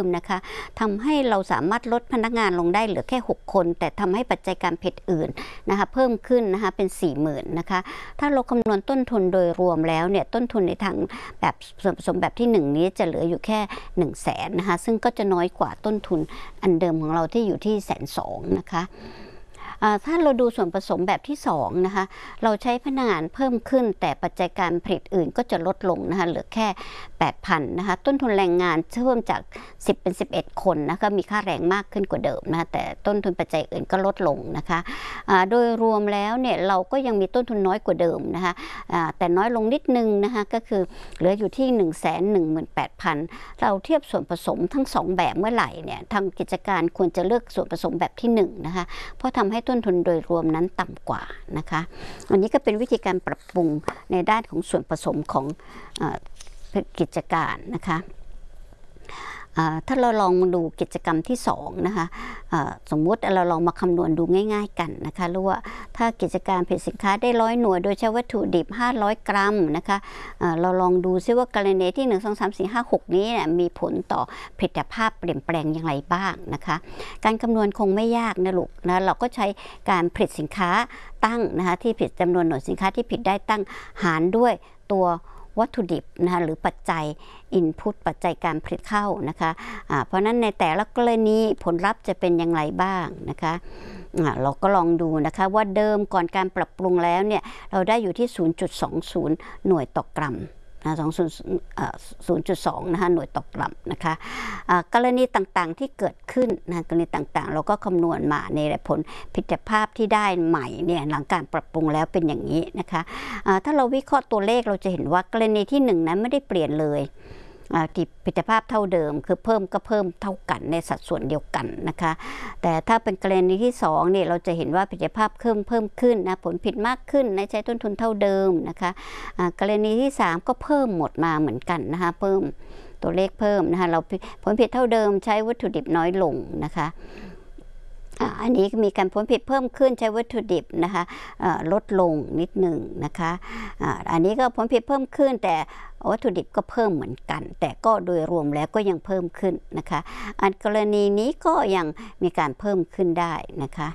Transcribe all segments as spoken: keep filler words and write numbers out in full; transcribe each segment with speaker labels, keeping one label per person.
Speaker 1: มนะคะทำให้เราสามารถลดพนักงานลงได้เหลือแค่หกคนแต่ทำให้ปัจจัยการผลิตอื่นนะคะเพิ่มขึ้นนะคะเป็น สี่หมื่น นะคะถ้าเราคำนวณต้นทุนโดยรวมแล้วเนี่ยต้นทุนในทางแบบส่วนผสมแบบที่หนึ่งนี้จะเหลืออยู่แค่ หนึ่งแสน นะคะซึ่งก็จะน้อยกว่าต้นทุนอันเดิมของเราที่อยู่ที่แสนสองนะคะถ้าเราดูส่วนผสมแบบที่สองนะคะเราใช้พนักงานเพิ่มขึ้นแต่ปัจจัยการผลิตอื่นก็จะลดลงนะคะเหลือแค่ แปดพัน นะคะต้นทุนแรงงานเพิ่มจากสิบเป็นสิบเอ็ดคนนะคะมีค่าแรงมากขึ้นกว่าเดิมนะคะแต่ต้นทุนปัจจัยอื่นก็ลดลงนะคะโดยรวมแล้วเนี่ยเราก็ยังมีต้นทุนน้อยกว่าเดิมนะคะแต่น้อยลงนิดนึงนะคะก็คือเหลืออยู่ที่ หนึ่งแสนหนึ่งหมื่นแปดพัน เราเทียบส่วนผสมทั้งสองแบบเมื่อไหร่เนี่ยทางกิจการควรจะเลือกส่วนผสมแบบที่หนึ่งนะคะเพราะทำให้ต้นทุนโดยรวมนั้นต่ำกว่านะคะอันนี้ก็เป็นวิธีการปรับปรุงในด้านของส่วนผสมของกิจการนะคะถ้าเราลองดูกิจกรรมที่สองนะคะสมมุติเราลองมาคำนวณดูง่ายๆกันนะคะรู้ว่าถ้ากิจการผลิตสินค้าได้ร้อยหน่วยโดยใช้วัตถุดิบห้าร้อยกรัมนะคะเราลองดูซิว่ากรณีที่หนึ่ง สอง สาม สี่ ห้า หกนี้เนี่ยมีผลต่อผลิตภาพเปลี่ยนแปลงอย่างไรบ้างนะคะการคำนวณคงไม่ยากนะลูกนะเราก็ใช้การผลิตสินค้าตั้งนะคะที่ผลิตจำนวนหน่วยสินค้าที่ผลิตได้ตั้งหารด้วยตัววัตถุดิบนะคะหรือปัจจัย Input ปัจจัยการผลิตเข้านะคะะเพราะนั้นในแต่ละกรณีผลลัพธ์จะเป็นอย่างไรบ้างนะคะะเราก็ลองดูนะคะว่าเดิมก่อนการปรับปรุงแล้วเนี่ยเราได้อยู่ที่ ศูนย์จุดสองศูนย์ หน่วยต่อกรัมนะศูนย์จุดสอง นะคะหน่วยต่อกรัมนะคะกรณีต่างๆที่เกิดขึ้นนะกรณีต่างๆเราก็คำนวณมาในผลผลิตภาพที่ได้ใหม่เนี่ยหลังการปรับปรุงแล้วเป็นอย่างนี้นะคะถ้าเราวิเคราะห์ตัวเลขเราจะเห็นว่ากรณีที่หนึ่งนั้นไม่ได้เปลี่ยนเลยผลิตภาพเท่าเดิมคือเพิ่มก็เพิ่มเท่ากันในสัดส่วนเดียวกันนะคะแต่ถ้าเป็นกรณีที่สองเนี่ยเราจะเห็นว่าผลิตภาพเพิ่มเพิ่มขึ้นนะผลผลิตมากขึ้นในใช้ต้นทุนเท่าเดิมนะคะกรณีที่สามก็เพิ่มหมดมาเหมือนกันนะคะเพิ่มตัวเลขเพิ่มนะคะเราผลผลิตเท่าเดิมใช้วัตถุดิบน้อยลงนะคะอันนี้มีการผลผลิตเพิ่มขึ้นใช้วัตถุดิบนะคะลดลงนิดหนึ่งนะคะอันนี้ก็ผลผลิตเพิ่มขึ้นแต่วัตถุดิบก็เพิ่มเหมือนกันแต่ก็โดยรวมแล้วก็ยังเพิ่มขึ้นนะคะอันกรณีนี้ก็ยังมีการเพิ่มขึ้นได้นะคะ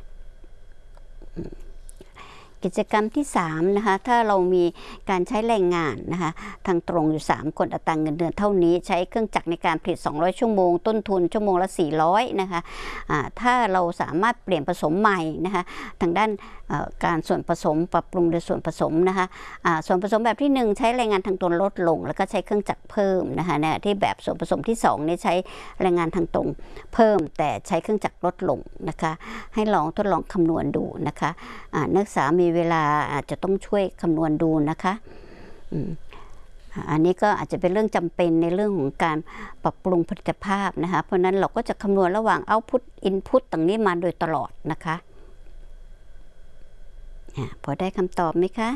Speaker 1: กิจกรรมที่สามนะคะถ้าเรามีการใช้แรงงานนะคะทางตรงอยู่สามคนอัตราเงินเดือนเท่านี้ใช้เครื่องจักรในการผลิตสองร้อยชั่วโมงต้นทุนชั่วโมงละสี่ร้อยนะคะถ้าเราสามารถเปลี่ยนผสมใหม่นะคะทางด้านการส่วนผสมปรับปรุงโดยส่วนผสมนะคะส่วนผสมแบบที่หนึ่งใช้แรงงานทางตรงลดลงแล้วก็ใช้เครื่องจักรเพิ่มนะคะในที่แบบส่วนผสมที่สองนี่ใช้แรงงานทางตรงเพิ่มแต่ใช้เครื่องจักรลดลงนะคะให้ลองทดลองคำนวณดูนะคะนักศึกษามีเวลาอาจจะต้องช่วยคำนวณดูนะคะอันนี้ก็อาจจะเป็นเรื่องจำเป็นในเรื่องของการปรับปรุงผลิตภาพนะคะเพราะนั้นเราก็จะคำนวณระหว่าง Output Input ต่างนี้มาโดยตลอดนะคะพอได้คำตอบไหมคะ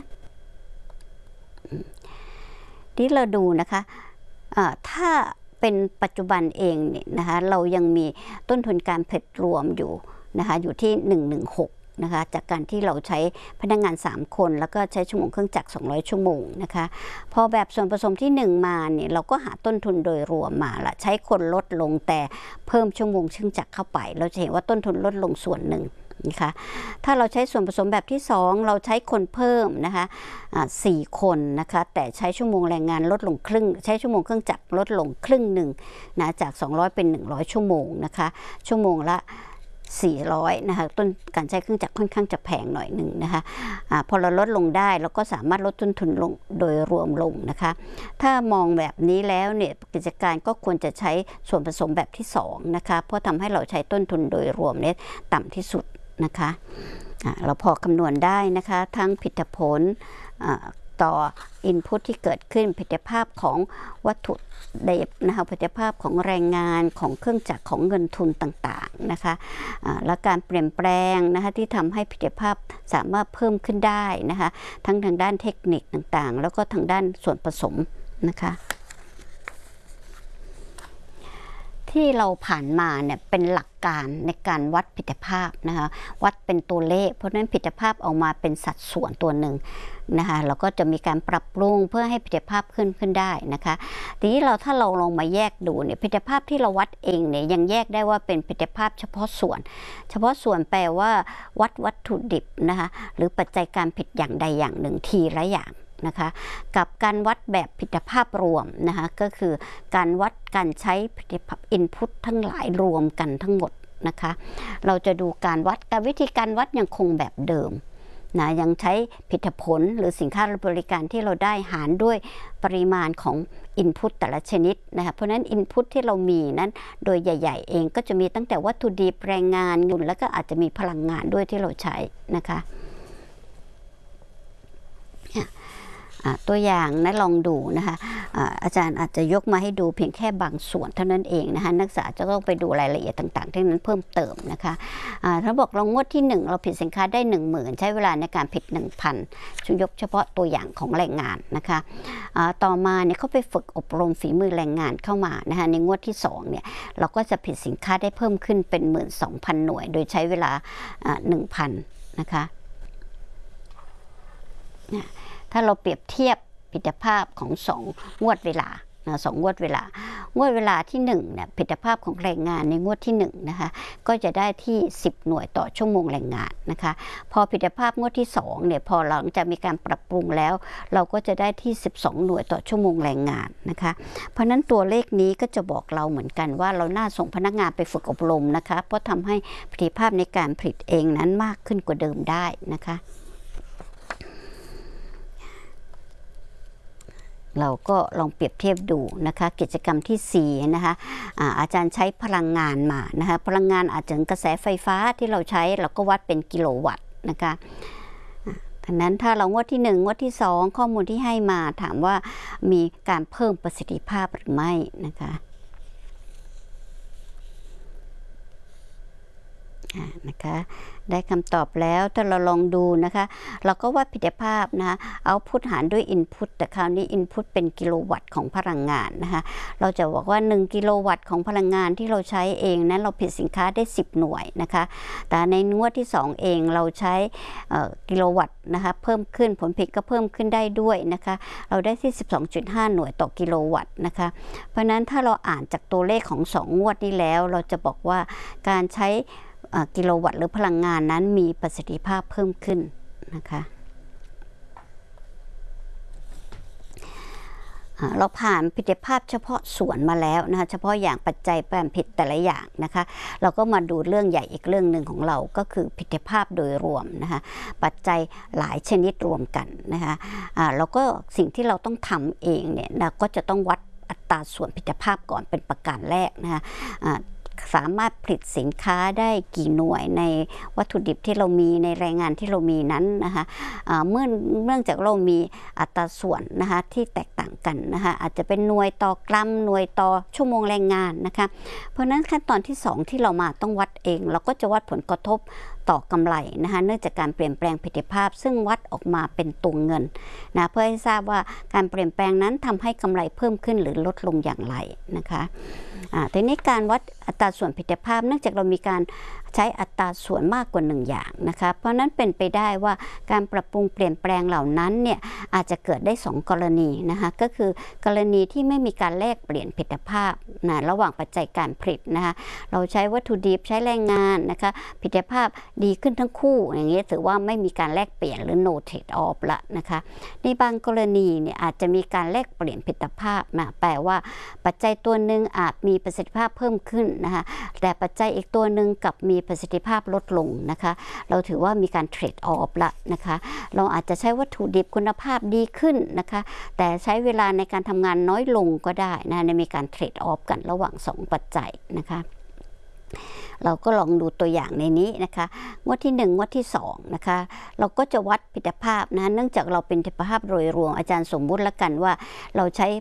Speaker 1: ที่เราดูนะคะถ้าเป็นปัจจุบันเองเนี่ยนะคะเรายังมีต้นทุนการผลิตรวมอยู่นะคะอยู่ที่หนึ่งร้อยสิบหกนะคะจากการที่เราใช้พนักงานสามคนแล้วก็ใช้ชั่วโมงเครื่องจักรสองร้อยชั่วโมงนะคะพอแบบส่วนผสมที่หนึ่งมาเนี่ยเราก็หาต้นทุนโดยรวมมาละใช้คนลดลงแต่เพิ่มชั่วโมงเครื่องจักรเข้าไปเราจะเห็นว่าต้นทุนลดลงส่วนหนึ่งนะคะถ้าเราใช้ส่วนผสมแบบที่สองเราใช้คนเพิ่มนะคะสี่คนนะคะแต่ใช้ชั่วโมงแรงงานลดลงครึ่งใช้ชั่วโมงเครื่องจักรลดลงครึ่งหนึ่งนะจากสองร้อยเป็นหนึ่งร้อยชั่วโมงนะคะชั่วโมงละสี่ร้อยนะคะต้นการใช้เครื่องจักรค่อนข้างจะแพงหน่อยหนึ่งนะคะอะพอเราลดลงได้เราก็สามารถลดต้นทุนลงโดยรวมลงนะคะถ้ามองแบบนี้แล้วเนี่ยกิจการก็ควรจะใช้ส่วนผสมแบบที่สองนะคะเพราะทำให้เราใช้ต้นทุนโดยรวมเนี่ยต่ำที่สุดนะคะเราพอคำนวณได้นะคะทั้งผลผลต่อ Input ที่เกิดขึ้นผลิตภาพของวัตถุดิบนะคะผลิตภาพของแรงงานของเครื่องจักรของเงินทุนต่างๆนะคะและการเปลี่ยนแปลงนะคะที่ทำให้ผลิตภาพสามารถเพิ่มขึ้นได้นะคะทั้งทางด้านเทคนิคต่างๆแล้วก็ทางด้านส่วนผสมนะคะที่เราผ่านมาเนี่ยเป็นหลักการในการวัดผลิตภาพนะคะวัดเป็นตัวเลขเพราะฉะนั้นผลิตภาพออกมาเป็นสัดส่วนตัวหนึ่งนะคะเราก็จะมีการปรับปรุงเพื่อให้ผลิตภาพขึ้นขึ้นได้นะคะทีนี้เราถ้าเราลองมาแยกดูเนี่ยผลิตภาพที่เราวัดเองเนี่ยยังแยกได้ว่าเป็นผลิตภาพเฉพาะส่วนเฉพาะส่วนแปลว่าวัดวัตถุดิบนะคะหรือปัจจัยการผลิตอย่างใดอย่างหนึ่งทีละอย่างนะคะกับการวัดแบบผลิตภาพรวมนะคะก็คือการวัดการใช้ผลิตภาพ input ทั้งหลายรวมกันทั้งหมดนะคะเราจะดูการวัดแต่วิธีการวัดยังคงแบบเดิมนะยังใช้ผลิตผลหรือสินค้าหรือบริการที่เราได้หารด้วยปริมาณของ Input แต่ละชนิดนะคะเพราะนั้น Input ที่เรามีนั้นโดยใหญ่ๆเองก็จะมีตั้งแต่วัตถุดิบแรงงานเงินแล้วก็อาจจะมีพลังงานด้วยที่เราใช้นะคะตัวอย่างนะลองดูนะคะอาจารย์อาจจะยกมาให้ดูเพียงแค่บางส่วนเท่านั้นเองนะคะนักศึกษาจะต้องไปดูรายละเอียดต่างๆที่นั้นเพิ่มเติมนะคะถ้าบอกเรางวดที่หนึ่งเราผลิตสินค้าได้หนึ่งหมื่นใช้เวลาในการผลิตหนึ่งพันชุดยกเฉพาะตัวอย่างของแรงงานนะคะต่อมาเนี่ยเขาไปฝึกอบรมฝีมือแรงงานเข้ามานะคะในงวดที่สองเนี่ยเราก็จะผลิตสินค้าได้เพิ่มขึ้นเป็นหมื่นสองพันหน่วยโดยใช้เวลาหนึ่งพันนะคะถ้าเราเปรียบเทียบผลิตภาพของสองงวดเวลานะสองงวดเวลางวดเวลาที่หนึ่งเนี่ยผลิตภาพของแรงงานในงวดที่หนึ่งนะคะก็จะได้ที่สิบหน่วยต่อชั่วโมงแรงงานนะคะพอผลิตภาพงวดที่สองเนี่ยพอหลังจากมีการปรับปรุงแล้วเราก็จะได้ที่สิบสองหน่วยต่อชั่วโมงแรงงานนะคะเพราะนั้นตัวเลขนี้ก็จะบอกเราเหมือนกันว่าเราน่าส่งพนักงานไปฝึกอบรมนะคะเพราะทำให้ประสิทธิภาพในการผลิตเองนั้นมากขึ้นกว่าเดิมได้นะคะเราก็ลองเปรียบเทียบดูนะคะกิจกรรมที่สี่นะคะอาอาจารย์ใช้พลังงานมานะคะพลังงานอาจจะกระแสไฟฟ้าที่เราใช้เราก็วัดเป็นกิโลวัตต์นะคะดังนั้นถ้าเรางวดที่หนึ่งงวดที่สองข้อมูลที่ให้มาถามว่ามีการเพิ่มประสิทธิภาพหรือไม่นะคะนะคะได้คำตอบแล้วถ้าเราลองดูนะคะเราก็วัดผลิตภาพนะคะเอาพุทหารด้วย Input แต่คราวนี้ Input เป็นกิโลวัตต์ของพลังงานนะคะเราจะบอกว่าหนึ่งกิโลวัตต์ของพลังงานที่เราใช้เองนั้นเราผลิตสินค้าได้สิบหน่วยนะคะแต่ในงวดที่สองเองเราใช้กิโลวัตต์นะคะเพิ่มขึ้นผลผลิตก็เพิ่มขึ้นได้ด้วยนะคะเราได้ที่ สิบสองจุดห้า หน่วยต่อกิโลวัตต์นะคะเพราะนั้นถ้าเราอ่านจากตัวเลขของสองงวดนี้แล้วเราจะบอกว่าการใช้กิโลวัตต์หรือพลังงานนั้นมีประสิทธิภาพเพิ่มขึ้นนะคะเราผ่านผลิตภาพเฉพาะส่วนมาแล้วนะคะเฉพาะอย่างปัจจัยแปรผิดแต่ละอย่างนะคะเราก็มาดูเรื่องใหญ่อีกเรื่องหนึ่งของเราก็คือผลิตภาพโดยรวมนะคะปัจจัยหลายชนิดรวมกันนะคะเราก็สิ่งที่เราต้องทำเองเนี่ยเราก็จะต้องวัดอัตราส่วนผลิตภาพก่อนเป็นประการแรกนะคะสามารถผลิตสินค้าได้กี่หน่วยในวัตถุดิบที่เรามีในแรงงานที่เรามีนั้นนะคะเมื่อเนื่องจากเรามีอัตราส่วนนะคะที่แตกต่างกันนะคะอาจจะเป็นหน่วยต่อกรัมหน่วยต่อชั่วโมงแรงงานนะคะเพราะนั้นขั้นตอนที่สองที่เรามาต้องวัดเองเราก็จะวัดผลกระทบต่อกำไรนะคะเนื่องจากการเปลี่ยนแปลงผลิตภาพซึ่งวัดออกมาเป็นตัวเงินนะเพื่อให้ทราบว่าการเปลี่ยนแปลงนั้นทำให้กำไรเพิ่มขึ้นหรือลดลงอย่างไรนะคะทีนี้การวัดอัตราส่วนผลิตภาพเนื่องจากเรามีการใช้อัตราส่วนมากกว่าหนึ่งอย่างนะคะเพราะนั้นเป็นไปได้ว่าการปรับปรุงเปลี่ยนแปลงเหล่านั้นเนี่ยอาจจะเกิดได้สองกรณีนะคะก็คือกรณีที่ไม่มีการแลกเปลี่ยนผลิตภาพนะระหว่างปัจจัยการผลิตนะคะเราใช้วัตถุดิบใช้แรงงานนะคะผลิตภาพดีขึ้นทั้งคู่อย่างนี้ถือว่าไม่มีการแลกเปลี่ยนหรือ no trade off ละนะคะในบางกรณีเนี่ยอาจจะมีการแลกเปลี่ยนผลิตภาพนะแปลว่าปัจจัยตัวหนึ่งอาจมีประสิทธิภาพเพิ่มขึ้นนะคะแต่ปัจจัยอีกตัวหนึ่งกับมีประสิทธิภาพลดลงนะคะเราถือว่ามีการเทรดออฟละนะคะเราอาจจะใช้วัตถุดิบคุณภาพดีขึ้นนะคะแต่ใช้เวลาในการทำงานน้อยลงก็ได้นะในมีการเทรดออฟกันระหว่างสองปัจจัยนะคะเราก็ลองดูตัวอย่างในนี้นะคะงวดที่หนึ่งงวดที่สองนะคะเราก็จะวัดผลิตภาพนะเนื่องจากเราเป็นผลิตภาพโดยรวมอาจารย์สมมุติละกันว่าเราใช้ผ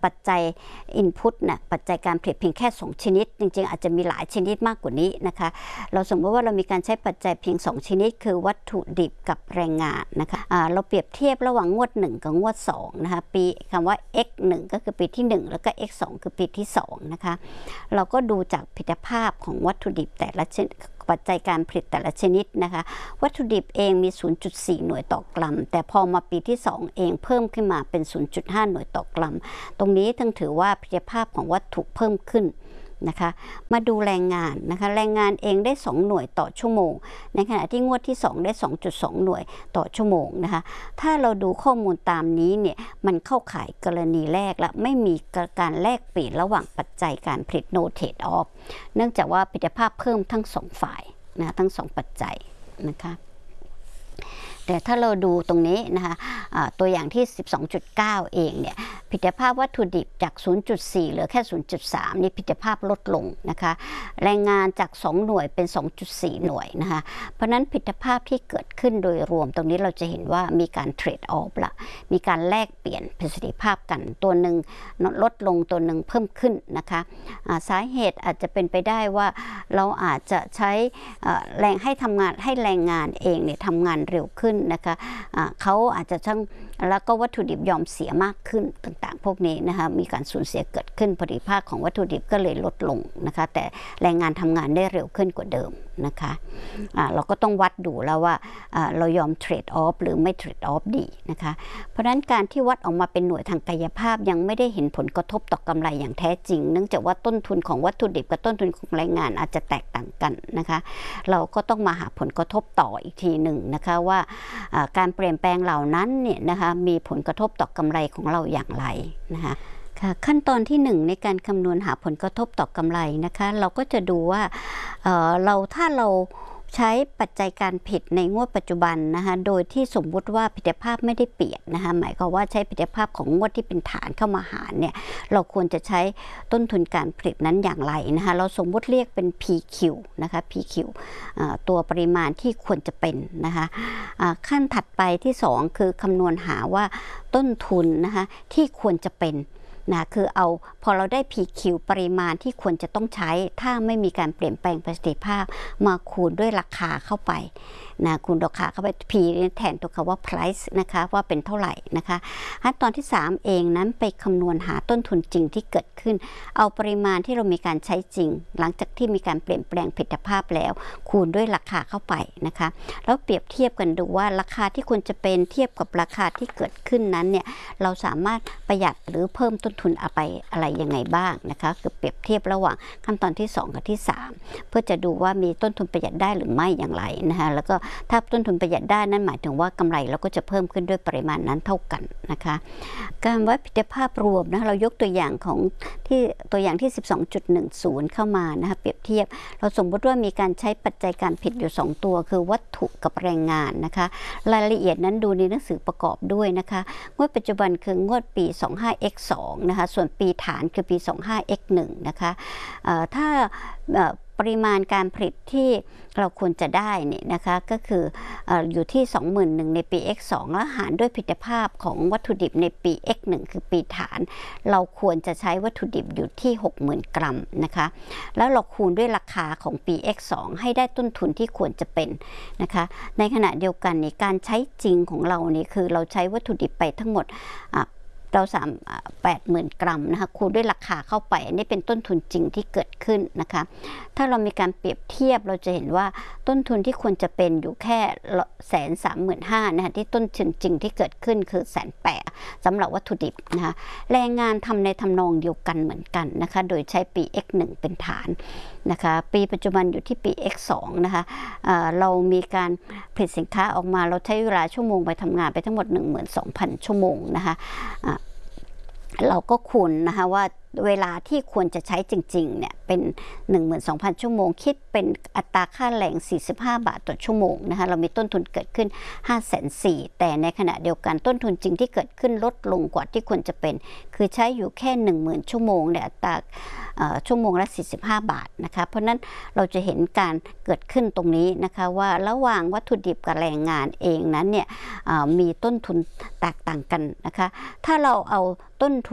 Speaker 1: ปัจจัย input นะปัจจัยการผลิตเพียงแค่สองชนิดจริงๆอาจจะมีหลายชนิดมากกว่านี้นะคะเราสมมติว่าเรามีการใช้ปัจจัยเพียงสองชนิดคือวัตถุดิบกับแรงงานนะคะะเราเปรียบเทียบระหว่างงวดหนึ่งกับงวดสองนะคะปีคำว่า x หนึ่งก็คือปีที่หนึ่งแล้วก็ x สองคือปีที่สองนะคะเราก็ดูจากผลิตภาพของวัตถุดิบแต่ละชนิดปัจจัยการผลิตแต่ละชนิดนะคะวัตถุดิบเองมี ศูนย์จุดสี่ หน่วยต่อกรัมแต่พอมาปีที่สองเองเพิ่มขึ้นมาเป็น ศูนย์จุดห้า หน่วยต่อกรัมตรงนี้ต้องถือว่าผลิตภาพของวัตถุเพิ่มขึ้นนะคะมาดูแรงงานนะคะแรงงานเองได้สองหน่วยต่อชั่วโมงในขณะที่งวดที่สองได้ สองจุดสอง หน่วยต่อชั่วโมงนะคะถ้าเราดูข้อมูลตามนี้เนี่ยมันเข้าข่ายกรณีแรกและไม่มีการแลกเปลี่ยนระหว่างปัจจัยการผลิต no trade off เนื่องจากว่าผลิตภาพเพิ่มทั้งสองฝ่ายนะทั้งสองปัจจัยนะคะแต่ถ้าเราดูตรงนี้นะคะะตัวอย่างที่ สิบสองจุดเก้า เองเนี่ยผลิตภาพวัตถุดิบจาก ศูนย์จุดสี่ เหลือแค่ ศูนย์จุดสาม นี่ผลิตภาพลดลงนะคะแรงงานจากสองหน่วยเป็น สองจุดสี่ หน่วยนะคะเพราะนั้นผลิตภาพที่เกิดขึ้นโดยรวมตรงนี้เราจะเห็นว่ามีการเทรดออฟละมีการแลกเปลี่ยนประสิทธิภาพกันตัวหนึ่งลดลงตัวหนึ่งเพิ่มขึ้นนะคะสาเหตุอาจจะเป็นไปได้ว่าเราอาจจะใช้แรงให้ทำงานให้แรงงานเองเนี่ยทำงานเร็วขึ้นนะคะะเขาอาจจะต้องแล้วก็วัตถุดิบยอมเสียมากขึ้นต่างๆพวกนี้นะคะมีการสูญเสียเกิดขึ้นผลิตภาพของวัตถุดิบก็เลยลดลงนะคะแต่แรงงานทำงานได้เร็วขึ้นกว่าเดิมนะคะะเราก็ต้องวัดดูแล้วว่าเรายอมเทรดออฟหรือไม่เทรดออฟดีนะคะเพราะฉะนั้นการที่วัดออกมาเป็นหน่วยทางกายภาพยังไม่ได้เห็นผลกระทบต่อกำไรอย่างแท้จริงเนื่องจากว่าต้นทุนของวัตถุดิบกับต้นทุนของแรงงานอาจจะแตกต่างกันนะคะเราก็ต้องมาหาผลกระทบต่ออีกทีหนึ่งนะคะว่าการเปลี่ยนแปลงเหล่านั้นเนี่ยนะคะมีผลกระทบต่อกำไรของเราอย่างไรนะคะขั้นตอนที่หนึ่งในการคำนวณหาผลกระทบต่อกำไรนะคะเราก็จะดูว่า เอ่อ เราถ้าเราใช้ปัจจัยการผลิตในงวดปัจจุบันนะคะโดยที่สมมุติว่าผลิตภาพไม่ได้เปลี่ยนนะคะหมายความว่าใช้ผลิตภาพของงวดที่เป็นฐานเข้ามาหารเนี่ยเราควรจะใช้ต้นทุนการผลิตนั้นอย่างไรนะคะเราสมมุติเรียกเป็น พี คิว นะคะ พี คิว ตัวปริมาณที่ควรจะเป็นนะคะขั้นถัดไปที่สองคือคำนวณหาว่าต้นทุนนะคะที่ควรจะเป็นนะคือเอาพอเราได้ พี คิว ปริมาณที่ควรจะต้องใช้ถ้าไม่มีการเปลี่ยนแปลงประสิทธิภาพมาคูณด้วยราคาเข้าไปนะคูณราคาเข้าไป P แทนตัวคำว่า price นะคะว่าเป็นเท่าไหร่นะคะขั้นตอนที่สามเองนั้นไปคำนวณหาต้นทุนจริงที่เกิดขึ้นเอาปริมาณที่เรามีการใช้จริงหลังจากที่มีการเปลี่ยนแปลงผลิตภาพแล้วคูณด้วยราคาเข้าไปนะคะแล้วเปรียบเทียบกันดูว่าราคาที่ควรจะเป็นเทียบกับราคาที่เกิดขึ้นนั้นเนี่ยเราสามารถประหยัดหรือเพิ่มต้นทุนเอาไปอะไรยังไงบ้างนะคะคือเปรียบเทียบระหว่างขั้นตอนที่สองกับที่สามเพื่อจะดูว่ามีต้นทุนประหยัดได้หรือไม่อย่างไรนะคะแล้วก็ถ้าต้นทุนประหยัดได้นั่นหมายถึงว่ากำไรเราก็จะเพิ่มขึ้นด้วยปริมาณนั้นเท่ากันนะคะการวัดผลิตภาพรวมนะเรายกตัวอย่างของที่ตัวอย่างที่ สิบสองจุดหนึ่งศูนย์ เข้ามานะคะเปรียบเทียบเราสมมติว่ามีการใช้ปัจจัยการผลิตอยู่สองตัวคือวัตถุกับแรงงานนะคะรายละเอียดนั้นดูในหนังสือประกอบด้วยนะคะงวดปัจจุบันคืองวดปี สองห้า เอ็กซ์ สอง นะคะส่วนปีฐานคือปี สองห้า เอ็กซ์ หนึ่ง นะคะถ้าปริมาณการผลิตที่เราควรจะได้นี่นะคะก็คือ อ, อยู่ที่ สองหมื่นหนึ่ง ในปี เอ็กซ์ สอง แล้วหารด้วยผลิตภาพของวัตถุดิบในปี เอ็กซ์ หนึ่ง คือปีฐานเราควรจะใช้วัตถุดิบอยู่ที่ หกหมื่น กรัมนะคะแล้วเราคูณด้วยราคาของปี เอ็กซ์ สอง ให้ได้ต้นทุนที่ควรจะเป็นนะคะในขณะเดียวกันนี่การใช้จริงของเรานี่คือเราใช้วัตถุดิบไปทั้งหมดเราสามแปดหมื่นกรัมนะคะคูณด้วยราคาเข้าไปอันนี้เป็นต้นทุนจริงที่เกิดขึ้นนะคะถ้าเรามีการเปรียบเทียบเราจะเห็นว่าต้นทุนที่ควรจะเป็นอยู่แค่แสนสามหมื่นห้านะคะที่ต้นทุนจริงที่เกิดขึ้นคือแสนแปดสำหรับวัตถุดิบนะคะแรงงานทำในทำนองเดียวกันเหมือนกันนะคะโดยใช้ปี เอ็กซ์ หนึ่ง เป็นฐานนะคะปีปัจจุบันอยู่ที่ปี เอ็กซ์ สอง นะคะเอ่อเรามีการผลิตสินค้าออกมาเราใช้เวลาชั่วโมงไปทำงานไปทั้งหมด หนึ่งหมื่นสองพัน ชั่วโมงนะคะเราก็คูณนะคะว่าเวลาที่ควรจะใช้จริงๆเนี่ยเป็น หนึ่งหมื่นสองพัน ชั่วโมงคิดเป็นอัตราค่าแรงสี่สิบห้าบาทต่อชั่วโมงนะคะเรามีต้นทุนเกิดขึ้น ห้าแสนสี่หมื่น แต่ในขณะเดียวกันต้นทุนจริงที่เกิดขึ้นลดลงกว่าที่ควรจะเป็นคือใช้อยู่แค่ หนึ่งหมื่น ชั่วโมงในอัตราชั่วโมงละสี่สิบห้าบาทนะคะเพราะนั้นเราจะเห็นการเกิดขึ้นตรงนี้นะคะว่าระหว่างวัตถุดิบกับแรงงานเองนั้นเนี่ยมีต้นทุนแตกต่างกันนะคะถ้าเราเอาต้นทุน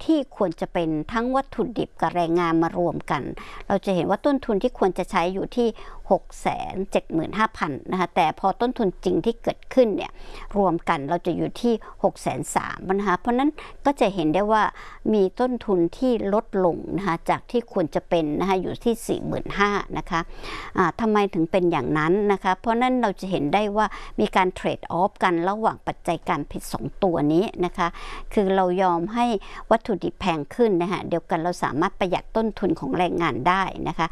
Speaker 1: ที่ควรจะเป็นทั้งวัตถุดิบกับแรงงานมารวมกันเราจะเห็นว่าต้นทุนที่ควรจะใช้อยู่ที่ หกแสนเจ็ดหมื่นห้าพัน นะคะแต่พอต้นทุนจริงที่เกิดขึ้นเนี่ยรวมกันเราจะอยู่ที่ หกแสนสามหมื่น นะคะเพราะนั้นก็จะเห็นได้ว่ามีต้นทุนที่ลดลงนะคะจากที่ควรจะเป็นนะคะอยู่ที่ สี่หมื่นห้าพัน นะคะะทำไมถึงเป็นอย่างนั้นนะคะเพราะนั้นเราจะเห็นได้ว่ามีการเทรดออฟกันระหว่างปัจจัยการผลิตสองตัวนี้นะคะคือเรายอมให้วัตถุดิบแพงขึ้นนะคะเดียวกันเราสามารถประหยัดต้นทุนของแรงงานได้นะคะ